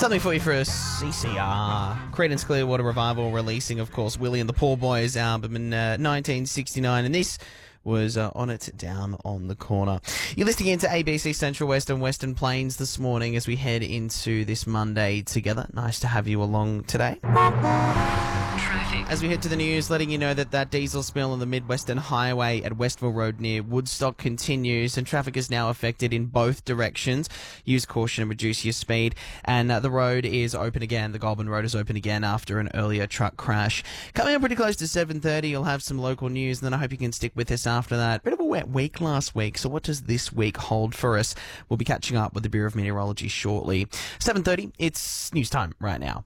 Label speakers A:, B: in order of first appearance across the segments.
A: Something for you for a CCR. Creedence Clearwater Revival releasing, of course, Willie and the Poor Boys album in 1969, and this was On It Down on the Corner. You're listening into ABC Central West and Western Plains this morning as we head into this Monday together. Nice to have you along today. Traffic. As we head to the news, letting you know that diesel spill on the Mid-Western Highway at Westville Road near Woodstock continues, and traffic is now affected in both directions. Use caution and reduce your speed. And the road is open again. The Goulburn Road is open again after an earlier truck crash. Coming up pretty close to 7:30, you'll have some local news, and then I hope you can stick with us after that. Bit of a wet week last week, so what does this week hold for us? We'll be catching up with the Bureau of Meteorology shortly. 7:30, it's news time right now.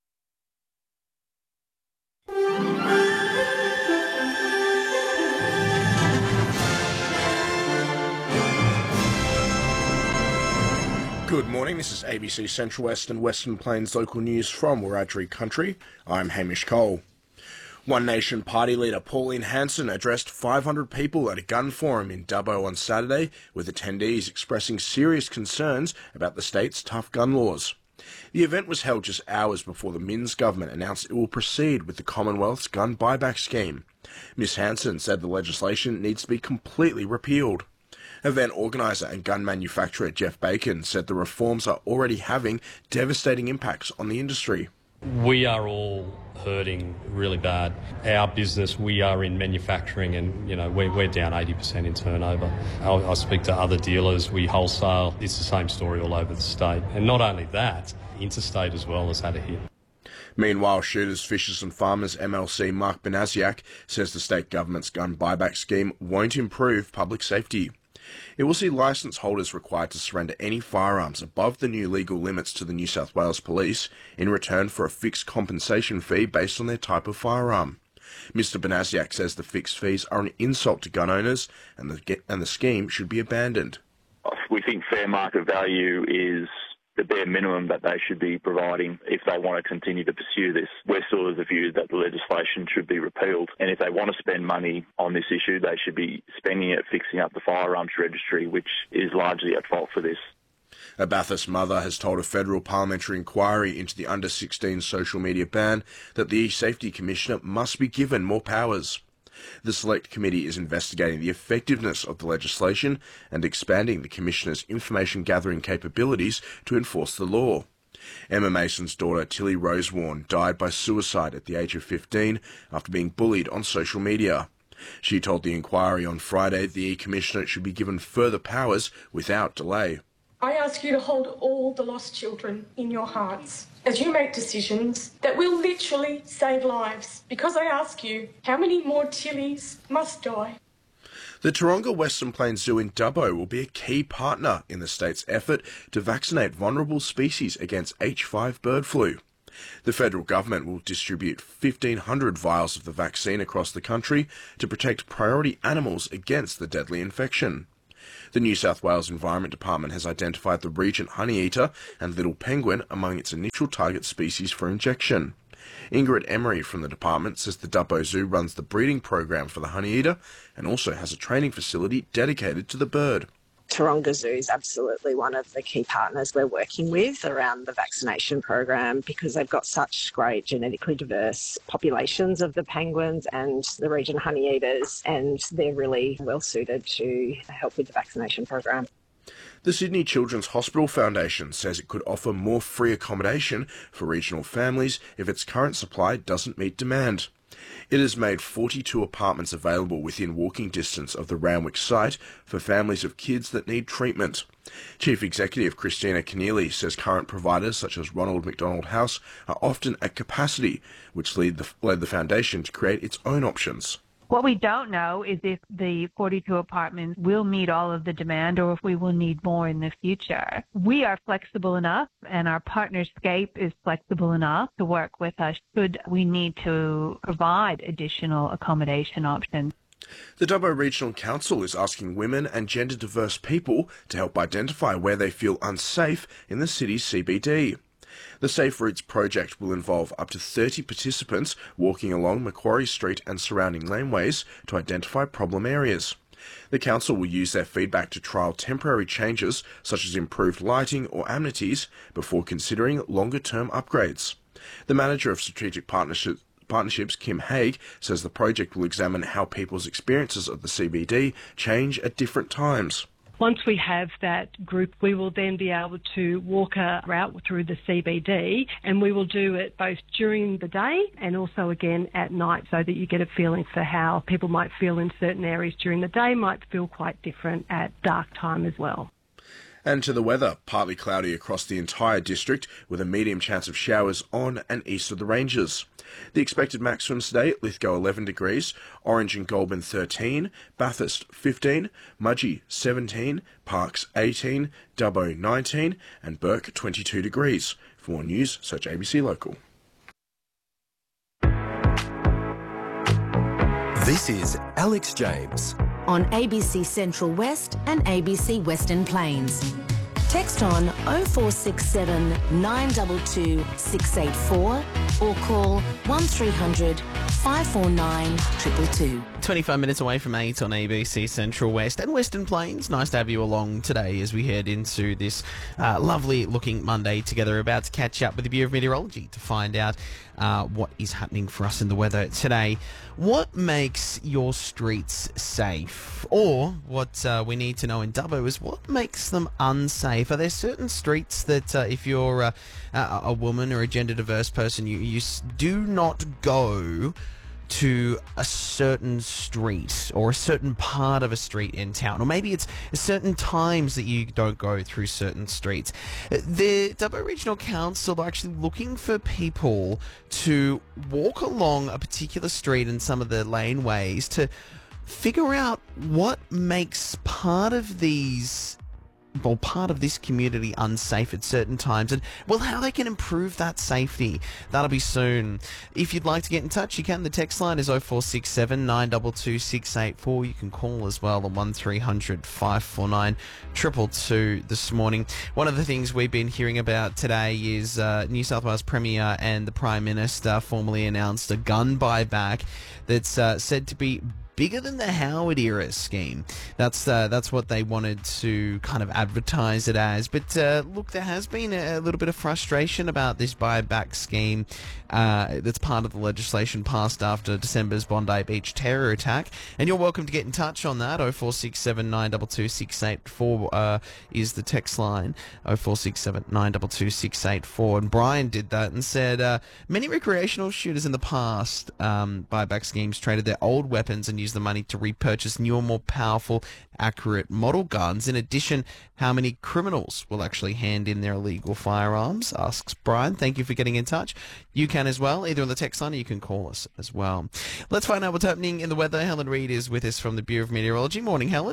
B: Good morning, this is ABC Central West and Western Plains local news from Wiradjuri Country. I'm Hamish Cole. One Nation Party leader Pauline Hanson addressed 500 people at a gun forum in Dubbo on Saturday, with attendees expressing serious concerns about the state's tough gun laws. The event was held just hours before the Minns government announced it will proceed with the Commonwealth's gun buyback scheme. Ms Hanson said the legislation needs to be completely repealed. Event organiser and gun manufacturer Jeff Bacon said the reforms are already having devastating impacts on the industry.
C: We are all hurting really bad. Our business, we are in manufacturing, and we're down 80% in turnover. I'll speak to other dealers, we wholesale. It's the same story all over the state. And not only that, interstate as well has had a hit.
B: Meanwhile, Shooters, Fishers and Farmers MLC Mark Banasiak says the state government's gun buyback scheme won't improve public safety. It will see licence holders required to surrender any firearms above the new legal limits to the New South Wales Police in return for a fixed compensation fee based on their type of firearm. Mr Banasiak says the fixed fees are an insult to gun owners and the scheme should be abandoned.
D: We think fair market value is the bare minimum that they should be providing if they want to continue to pursue this. We're still of the view that the legislation should be repealed, and if they want to spend money on this issue, they should be spending it fixing up the firearms registry, which is largely at fault for this.
B: A Bathurst mother has told a federal parliamentary inquiry into the under-16 social media ban that the Safety Commissioner must be given more powers. The Select Committee is investigating the effectiveness of the legislation and expanding the Commissioner's information-gathering capabilities to enforce the law. Emma Mason's daughter, Tilly Rosewarne, died by suicide at the age of 15 after being bullied on social media. She told the inquiry on Friday the Commissioner should be given further powers without delay.
E: I ask you to hold all the lost children in your hearts as you make decisions that will literally save lives. Because I ask you, how many more Tillys must die?
B: The Taronga Western Plains Zoo in Dubbo will be a key partner in the state's effort to vaccinate vulnerable species against H5 bird flu. The federal government will distribute 1,500 vials of the vaccine across the country to protect priority animals against the deadly infection. The New South Wales Environment Department has identified the Regent honeyeater and little penguin among its initial target species for injection. Ingrid Emery from the department says the Dubbo Zoo runs the breeding program for the honeyeater and also has a training facility dedicated to the bird.
F: Taronga Zoo is absolutely one of the key partners we're working with around the vaccination program because they've got such great genetically diverse populations of the penguins and the Regent honeyeaters, and they're really well suited to help with the vaccination program.
B: The Sydney Children's Hospital Foundation says it could offer more free accommodation for regional families if its current supply doesn't meet demand. It has made 42 apartments available within walking distance of the Randwick site for families of kids that need treatment. Chief Executive Christina Keneally says current providers such as Ronald McDonald House are often at capacity, which led the foundation to create its own options.
G: What we don't know is if the 42 apartments will meet all of the demand or if we will need more in the future. We are flexible enough, and our partner Scape is flexible enough to work with us should we need to provide additional accommodation options.
B: The Dubbo Regional Council is asking women and gender-diverse people to help identify where they feel unsafe in the city's CBD. The Safe Routes project will involve up to 30 participants walking along Macquarie Street and surrounding laneways to identify problem areas. The council will use their feedback to trial temporary changes such as improved lighting or amenities before considering longer-term upgrades. The manager of Strategic Partnerships, Kim Haig, says the project will examine how people's experiences of the CBD change at different times.
H: Once we have that group, we will then be able to walk a route through the CBD, and we will do it both during the day and also again at night, so that you get a feeling for how people might feel in certain areas during the day might feel quite different at dark time as well.
B: And to the weather, partly cloudy across the entire district with a medium chance of showers on and east of the ranges. The expected maximums today at Lithgow 11 degrees, Orange and Goulburn 13, Bathurst 15, Mudgee 17, Parkes 18, Dubbo 19 and Burke 22 degrees. For more news, search ABC Local.
I: This is Alex James
J: on ABC Central West and ABC Western Plains. Text on 0467 922 684 or call 1300 549 222.
A: 25 minutes away from 8 on ABC Central West and Western Plains. Nice to have you along today as we head into this lovely looking Monday together. About to catch up with the Bureau of Meteorology to find out what is happening for us in the weather today. What makes your streets safe? Or what we need to know in Dubbo is what makes them unsafe? Are there certain streets that if you're a woman or a gender diverse person, you do not go to a certain street or a certain part of a street in town, or maybe it's certain times that you don't go through certain streets? The Dubbo Regional Council are actually looking for people to walk along a particular street and some of the laneways to figure out what makes part of this community unsafe at certain times, and how they can improve that safety. That'll be soon. If you'd like to get in touch, you can. The text line is 0467 922 684. You can call as well on 1300 549 222 this morning. One of the things we've been hearing about today is New South Wales Premier and the Prime Minister formally announced a gun buyback that's said to be bigger than the Howard era scheme. That's what they wanted to kind of advertise it as. But look, there has been a little bit of frustration about this buyback scheme that's part of the legislation passed after December's Bondi Beach terror attack. And you're welcome to get in touch on that. 0467 922 684 is the text line. 0467 922 684. And Brian did that and said many recreational shooters in the past buyback schemes traded their old weapons and used the money to repurchase newer, more powerful, accurate model guns. In addition, how many criminals will actually hand in their illegal firearms? Asks Brian. Thank you for getting in touch. You can as well, either on the text line or you can call us as well. Let's find out what's happening in the weather. Helen Reid is with us from the Bureau of Meteorology. Morning, Helen.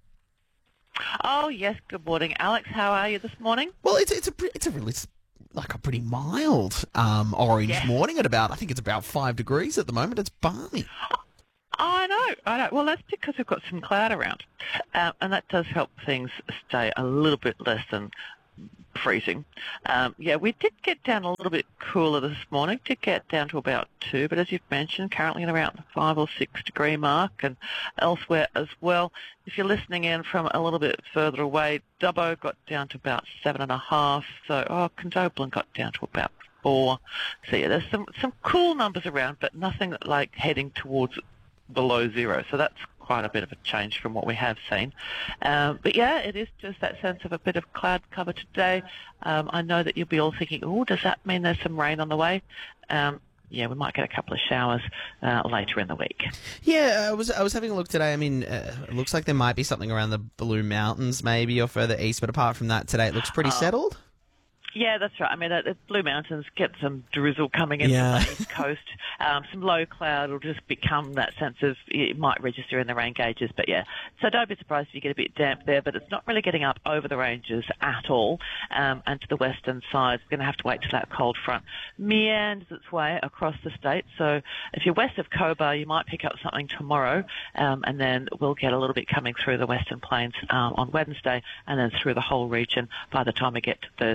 K: Oh, yes. Good morning, Alex. How are you this morning?
A: Well, it's a really like a pretty mild orange morning at about, I think it's about 5 degrees at the moment. It's balmy.
K: I know. Well, that's because we've got some cloud around, and that does help things stay a little bit less than freezing. We did get down a little bit cooler this morning, did get down to about 2, but as you've mentioned, currently at around the 5 or 6 degree mark, and elsewhere as well. If you're listening in from a little bit further away, Dubbo got down to about 7.5, so Condobolin got down to about 4. So yeah, there's some cool numbers around, but nothing like heading towards below 0, so that's quite a bit of a change from what we have seen. But yeah, it is just that sense of a bit of cloud cover today. I know that you'll be all thinking, does that mean there's some rain on the way? We might get a couple of showers later in the week. Yeah,
A: I was having a look today. I mean, it looks like there might be something around the Blue Mountains maybe or further east, but apart from that today it looks pretty settled.
K: Yeah, that's right. I mean, the Blue Mountains get some drizzle coming in from the east coast. Some low cloud will just become that sense of it might register in the rain gauges. But yeah, so don't be surprised if you get a bit damp there. But it's not really getting up over the ranges at all. And to the western side, we're going to have to wait till that cold front meanders its way across the state. So if you're west of Cobar, you might pick up something tomorrow. And then we'll get a little bit coming through the Western Plains on Wednesday, and then through the whole region by the time we get to Thursday and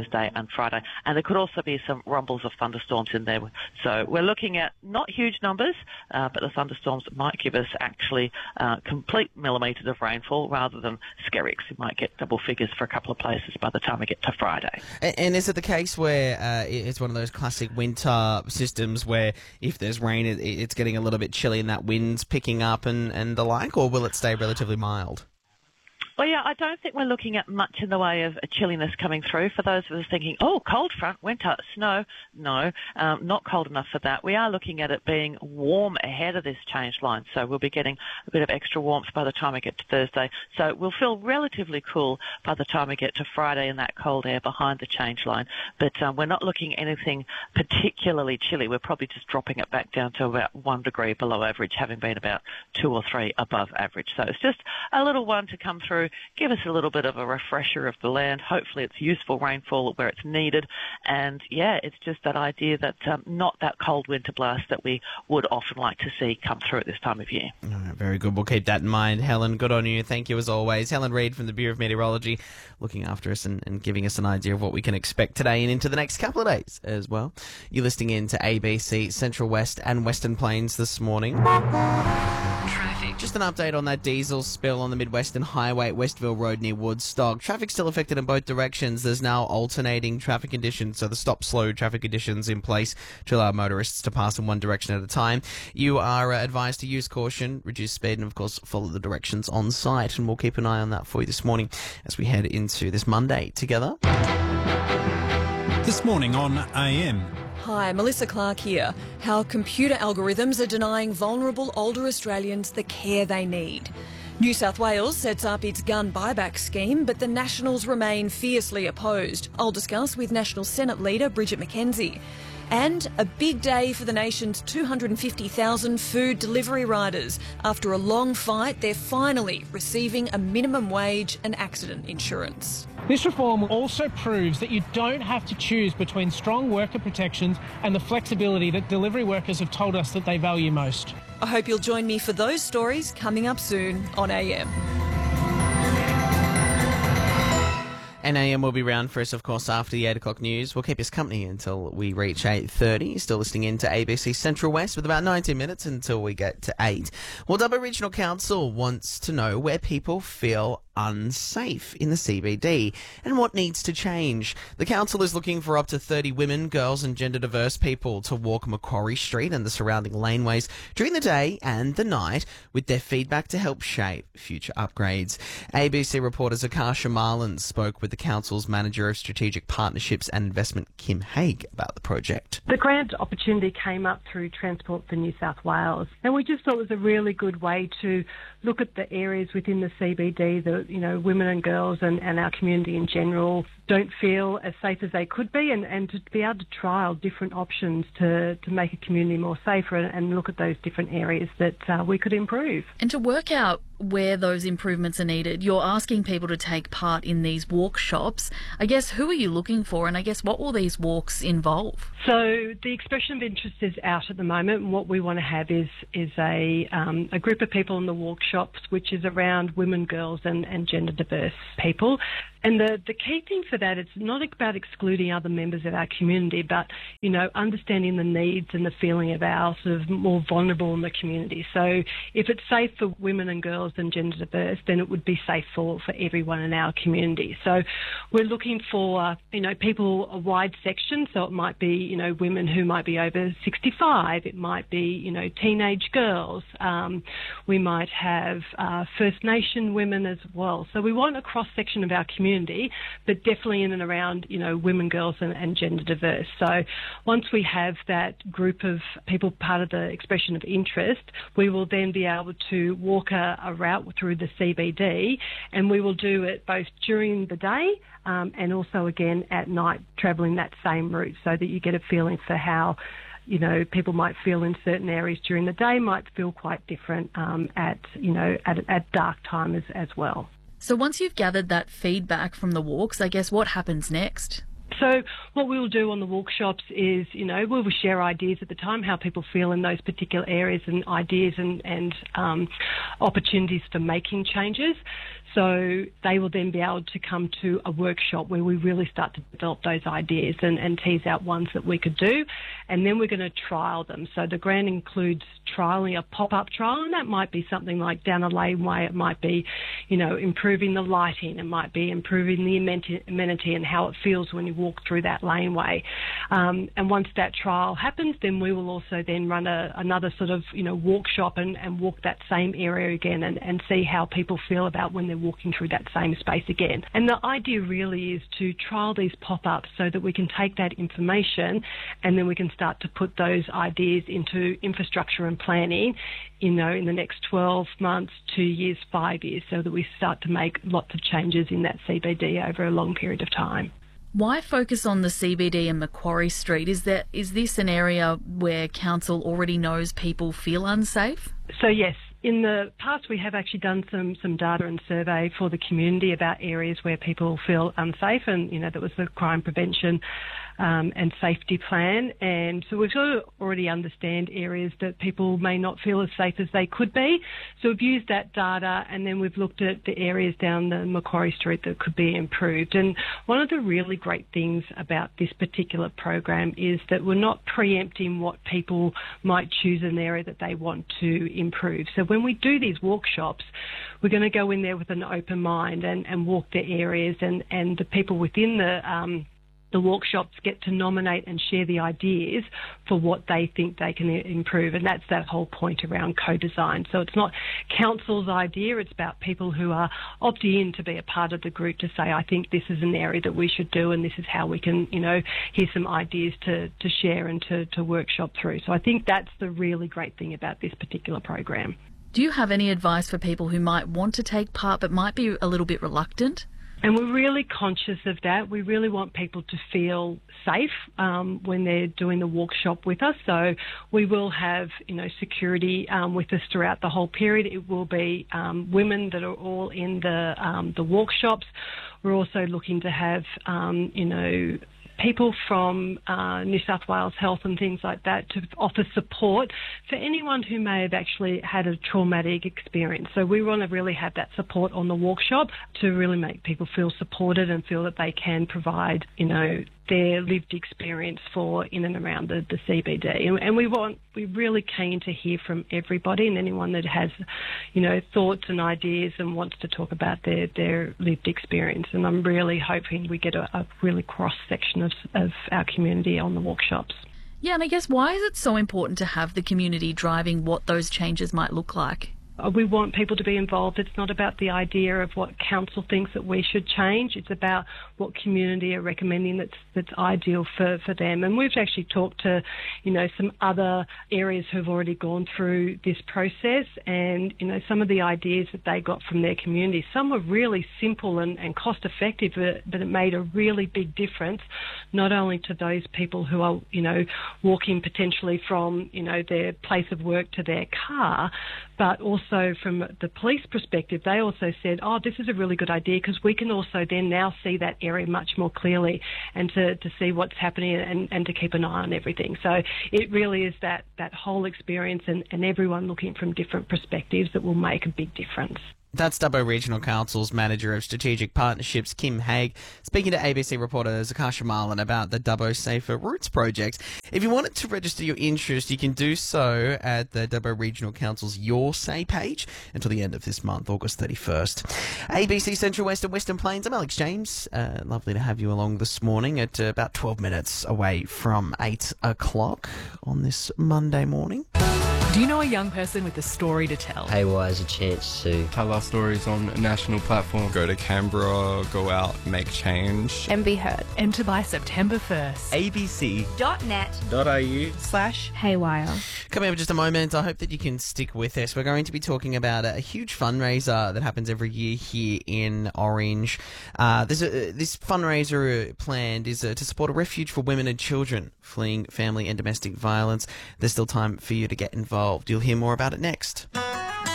K: on Friday. And there could also be some rumbles of thunderstorms in there. So we're looking at not huge numbers, but the thunderstorms might give us actually complete millimetres of rainfall rather than skerricks. We might get double figures for a couple of places by the time we get to Friday.
A: And is it the case where it's one of those classic winter systems where if there's rain, it's getting a little bit chilly and that wind's picking up and the like, or will it stay relatively mild?
K: Well, yeah, I don't think we're looking at much in the way of chilliness coming through. For those of us thinking, oh, cold front, winter, snow, no, not cold enough for that. We are looking at it being warm ahead of this change line, so we'll be getting a bit of extra warmth by the time we get to Thursday. So we'll feel relatively cool by the time we get to Friday in that cold air behind the change line. But we're not looking at anything particularly chilly. We're probably just dropping it back down to about 1 degree below average, having been about 2 or 3 above average. So it's just a little one to come through, give us a little bit of a refresher of the land. Hopefully it's useful rainfall where it's needed. And, yeah, it's just that idea that not that cold winter blast that we would often like to see come through at this time of year.
A: All right, very good. We'll keep that in mind. Helen, good on you. Thank you as always. Helen Reid from the Bureau of Meteorology looking after us and giving us an idea of what we can expect today and into the next couple of days as well. You're listening in to ABC Central West and Western Plains this morning. Traffic. Just an update on that diesel spill on the Mid-Western Highway at Westville Road near Woodstock. Traffic still affected in both directions. There's now alternating traffic conditions, so the stop-slow traffic conditions in place to allow motorists to pass in one direction at a time. You are advised to use caution, reduce speed, and of course follow the directions on site. And we'll keep an eye on that for you this morning as we head into this Monday together.
L: This morning on AM.
M: Hi, Melissa Clark here. How computer algorithms are denying vulnerable older Australians the care they need. New South Wales sets up its gun buyback scheme, but the Nationals remain fiercely opposed. I'll discuss with National Senate leader Bridget McKenzie. And a big day for the nation's 250,000 food delivery riders. After a long fight, they're finally receiving a minimum wage and accident insurance.
N: This reform also proves that you don't have to choose between strong worker protections and the flexibility that delivery workers have told us that they value most.
M: I hope you'll join me for those stories coming up soon on AM.
A: And AM will be round for us, of course, after the 8 o'clock news. We'll keep us company until we reach 8:30. You're still listening in to ABC Central West with about 19 minutes until we get to 8. Well, Dubbo Regional Council wants to know where people feel unsafe in the CBD and what needs to change. The council is looking for up to 30 women, girls and gender diverse people to walk Macquarie Street and the surrounding laneways during the day and the night with their feedback to help shape future upgrades. ABC reporter Zakasha Marlin spoke with the council's Manager of Strategic Partnerships and Investment, Kim Haig, about the project.
H: The grant opportunity came up through Transport for New South Wales, and we just thought it was a really good way to look at the areas within the CBD that, you know, women and girls and our community in general don't feel as safe as they could be, and to be able to trial different options to make a community more safer and look at those different areas that we could improve.
O: And to work out where those improvements are needed, you're asking people to take part in these workshops. I guess, who are you looking for, and I guess what will these walks involve?
H: So the expression of interest is out at the moment, and what we want to have is a group of people in the workshops which is around women, girls and gender diverse people. And the key thing for that, it's not about excluding other members of our community, but, you know, understanding the needs and the feeling of our sort of more vulnerable in the community. So if it's safe for women and girls and gender diverse, then it would be safe for everyone in our community. So we're looking for, you know, people, a wide section. So it might be, you know, women who might be over 65. It might be, you know, teenage girls. We might have First Nation women as well. So we want a cross-section of our community, but definitely in and around, you know, women, girls and gender diverse. So once we have that group of people part of the expression of interest, we will then be able to walk a route through the CBD, and we will do it both during the day and also again at night, travelling that same route, so that you get a feeling for how, you know, people might feel in certain areas during the day, might feel quite different at dark time as well.
O: So once you've gathered that feedback from the walks, I guess what happens next?
H: So what we will do on the workshops is, you know, we will share ideas at the time, how people feel in those particular areas, and ideas and opportunities for making changes. So they will then be able to come to a workshop where we really start to develop those ideas and tease out ones that we could do. And then we're going to trial them. So the grant includes trialling a pop-up trial, and that might be something like down a laneway. It might be, improving the lighting. It might be improving the amenity and how it feels when you walk through that laneway. And once that trial happens, then we will also then run another sort of, workshop and walk that same area again and see how people feel about when they're walking through that same space again. And the idea really is to trial these pop-ups so that we can take that information and then we can start to put those ideas into infrastructure and planning, in the next 12 months, 2 years, 5 years, so that we start to make lots of changes in that CBD over a long period of time.
O: Why focus on the CBD and Macquarie Street? Is this an area where council already knows people feel unsafe?
H: So yes, in the past we have actually done some data and survey for the community about areas where people feel unsafe, and that was the crime prevention and safety plan. And so we sort of already understand areas that people may not feel as safe as they could be. So we've used that data, and then we've looked at the areas down the Macquarie Street that could be improved. And one of the really great things about this particular program is that we're not preempting what people might choose an area that they want to improve. So when we do these workshops, we're going to go in there with an open mind and walk the areas, and the people within the workshops get to nominate and share the ideas for what they think they can improve. And that's that whole point around co-design. So it's not council's idea, it's about people who are opting in to be a part of the group to say, I think this is an area that we should do and this is how we can, here's some ideas to share and to workshop through. So I think that's the really great thing about this particular program.
O: Do you have any advice for people who might want to take part but might be a little bit reluctant?
H: And we're really conscious of that. We really want people to feel safe when they're doing the workshop with us. So we will have, security with us throughout the whole period. It will be women that are all in the workshops. We're also looking to have, people from New South Wales Health and things like that to offer support for anyone who may have actually had a traumatic experience. So we want to really have that support on the workshop to really make people feel supported and feel that they can provide, their lived experience for in and around the CBD. And we're really keen to hear from everybody and anyone that has, thoughts and ideas and wants to talk about their lived experience. And I'm really hoping we get a really cross-section of our community on the workshops.
O: Yeah, and I guess why is it so important to have the community driving what those changes might look like?
H: We want people to be involved. It's not about the idea of what council thinks that we should change. It's about what community are recommending that's ideal for them. And we've actually talked to, some other areas who've already gone through this process, and, some of the ideas that they got from their community. Some were really simple and cost effective, but it made a really big difference, not only to those people who are, walking potentially from, their place of work to their car, but also from the police perspective, they also said, this is a really good idea because we can also then now see that area much more clearly and to see what's happening and to keep an eye on everything. So it really is that whole experience and everyone looking from different perspectives that will make a big difference.
A: That's Dubbo Regional Council's Manager of Strategic Partnerships, Kim Haig, speaking to ABC reporter Zakasha Marlin about the Dubbo Safer Routes project. If you wanted to register your interest, you can do so at the Dubbo Regional Council's Your Say page until the end of this month, August 31st. ABC Central West and Western Plains, I'm Alex James. Lovely to have you along this morning at about 12 minutes away from 8 o'clock on this Monday morning.
L: Do you know a young person with a story to tell?
P: AY is a chance to
Q: tell our stories on a national platform. Go to Canberra, go out, make change.
L: And be heard. Enter by September 1st.
A: abc.net.au/haywire. Coming up in just a moment, I hope that you can stick with us. We're going to be talking about a huge fundraiser that happens every year here in Orange. This fundraiser planned is to support a refuge for women and children fleeing family and domestic violence. There's still time for you to get involved. You'll hear more about it next.